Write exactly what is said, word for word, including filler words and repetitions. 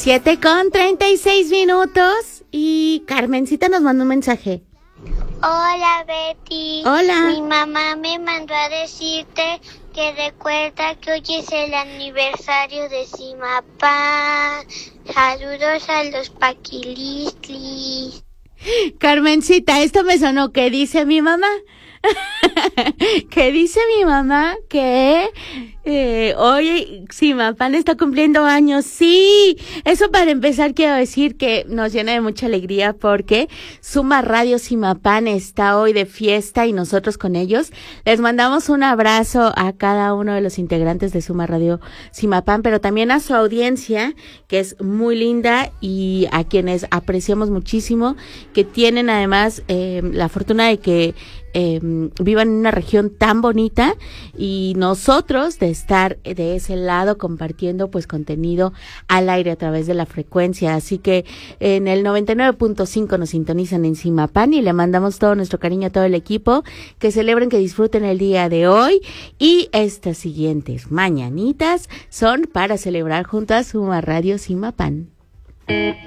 Siete con treinta y seis minutos y Carmencita nos mandó un mensaje. Hola, Betty. Hola. Mi mamá me mandó a decirte que recuerda que hoy es el aniversario de Zimapán. Saludos a los paquilistlis. Carmencita, esto me sonó. ¿Qué dice mi mamá? ¿Qué dice mi mamá? Que eh, hoy Zimapán está cumpliendo años. Sí, eso para empezar quiero decir que nos llena de mucha alegría porque Suma Radio Zimapán está hoy de fiesta y nosotros con ellos. Les mandamos un abrazo a cada uno de los integrantes de Suma Radio Zimapán, pero también a su audiencia, que es muy linda, y a quienes apreciamos muchísimo, que tienen además eh, la fortuna de que Eh, vivan en una región tan bonita, y nosotros de estar de ese lado compartiendo pues contenido al aire a través de la frecuencia. Así que en el noventa y nueve punto cinco nos sintonizan en Zimapán y le mandamos todo nuestro cariño a todo el equipo. Que celebren, que disfruten el día de hoy, y estas siguientes mañanitas son para celebrar junto a Suma Radio Zimapán.